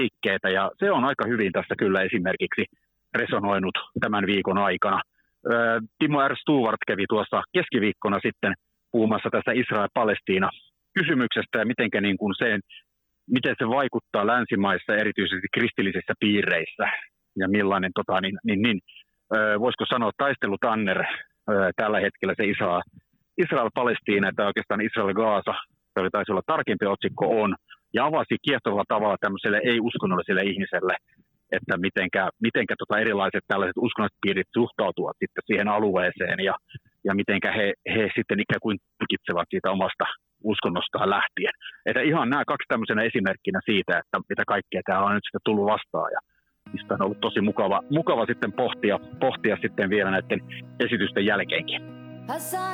liikkeitä, ja se on aika hyvin tässä kyllä esimerkiksi resonoinut tämän viikon aikana. Timo R. Stewart kävi tuossa keskiviikkona sitten puhumassa tästä Israel-Palestiina-kysymyksestä ja miten se vaikuttaa länsimaissa, erityisesti kristillisissä piireissä, ja millainen, voisiko sanoa, taistelutanner tällä hetkellä se Israel-Palestiina, tai oikeastaan Israel-Gaasa, se taisi olla tarkempi otsikko on, ja avasi kiehtovalla tavalla tämmöiselle ei-uskonnolliselle ihmiselle, että mitenkä erilaiset tällaiset uskonnolliset piirit suhtautuvat sitten siihen alueeseen, ja mitenkä he sitten ikään kuin tulkitsevat siitä omasta uskonnostaan lähtien. Että ihan nämä kaksi tämmöisenä esimerkkinä siitä, että mitä kaikkea täällä on nyt sitten tullut vastaan, ja mistä on ollut tosi mukava sitten pohtia sitten vielä näiden esitysten jälkeenkin.